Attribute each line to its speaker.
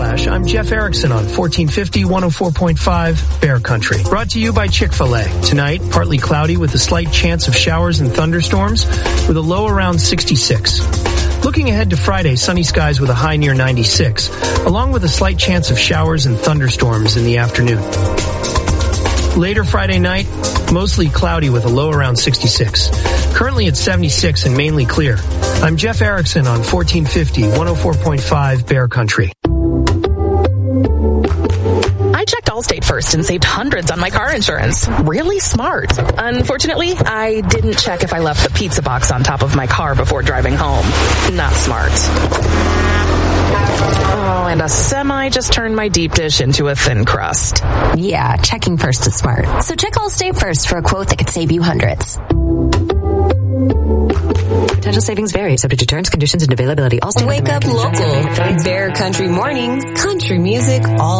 Speaker 1: Flash. I'm Jeff Erickson on 1450, 104.5 Bear Country. Brought to you by Chick-fil-A. Tonight, partly cloudy with a slight chance of showers and thunderstorms with a low around 66. Looking ahead to Friday, sunny skies with a high near 96, along with a slight chance of showers and thunderstorms in the afternoon. Later Friday night, mostly cloudy with a low around 66. Currently at 76 and mainly clear. I'm Jeff Erickson on 1450, 104.5 Bear Country.
Speaker 2: I checked Allstate first and saved hundreds on my car insurance. Really smart. Unfortunately, I didn't check if I left the pizza box on top of my car before driving home. Not smart. Oh, and a semi just turned my deep dish into a thin crust.
Speaker 3: Yeah, checking first is smart. So check Allstate first for a quote that could save you hundreds. Potential savings vary, subject to terms, conditions, and availability. Allstate.
Speaker 4: Wake up local. Bear Country Mornings. Country music all